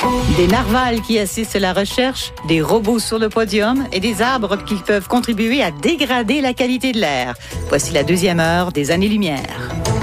Des narvals qui assistent à la recherche, des robots sur le podium et des arbres qui peuvent contribuer à dégrader la qualité de l'air. Voici la deuxième heure des Années-Lumière.